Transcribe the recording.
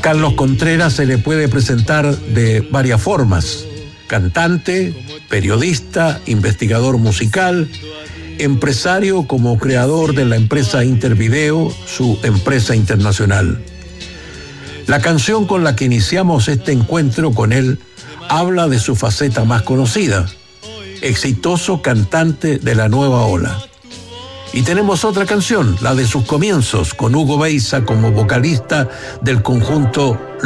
Carlos Contreras se le puede presentar de varias formas: cantante, periodista, investigador musical, empresario como creador de la empresa Intervideo, su empresa internacional. La canción con la que iniciamos este encuentro con él habla de su faceta más conocida: exitoso cantante de la nueva ola. Y tenemos otra canción, la de sus comienzos, con Hugo Beiza como vocalista del conjunto